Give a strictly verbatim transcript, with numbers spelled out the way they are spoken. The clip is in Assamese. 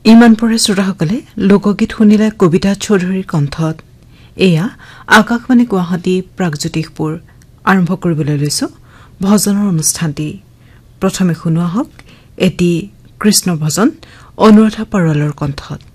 ইমান পৰে শ্ৰোতাসকলে লোকগীত শুনিলে কবিতা চৌধুৰীৰ কণ্ঠত। এয়া আকাশবাণী গুৱাহাটী প্ৰাগজ্যোতিষপুৰ আৰম্ভ কৰিবলৈ লৈছো ভজনৰ অনুষ্ঠানটি। প্ৰথমে শুনোৱা হওক এটি কৃষ্ণ ভজন অনুৰাধা পাৰোৱালৰ কণ্ঠত।